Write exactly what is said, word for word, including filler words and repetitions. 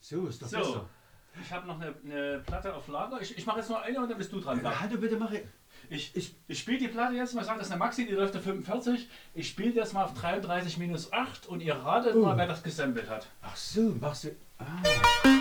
So ist doch So, besser. ich habe noch eine, eine Platte auf Lager. Ich, ich mache jetzt nur eine und dann bist du dran. Ja, halt du bitte, mach ich. Ich, ich, ich spiele die Platte jetzt mal, sagen, das ist eine Maxi, die läuft auf fünfundvierzig. Ich spiele jetzt mal auf dreiunddreißig minus acht und ihr ratet Oh. mal, wer das gesampelt hat. Ach so, machst du. Ah.